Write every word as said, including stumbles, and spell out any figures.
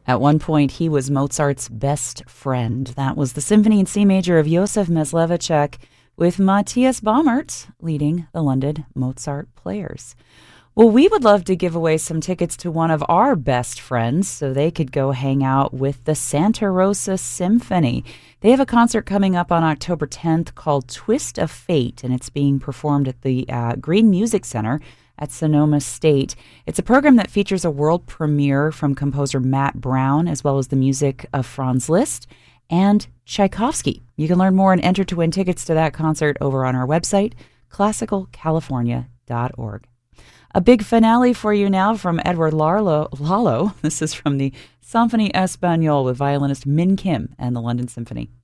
At one point, he was Mozart's best friend. That was the Symphony in C Major of Josef Mysliveček, with Matthias Baumert leading the London Mozart Players. Well, we would love to give away some tickets to one of our best friends so they could go hang out with the Santa Rosa Symphony. They have a concert coming up on October tenth called Twist of Fate, and it's being performed at the uh, Green Music Center at Sonoma State. It's a program that features a world premiere from composer Matt Brown, as well as the music of Franz Liszt and Tchaikovsky. You can learn more and enter to win tickets to that concert over on our website, classical california dot org. A big finale for you now from Edward Lalo. Lalo. This is from the Symphonie Espagnole with violinist Min Kim and the London Symphony.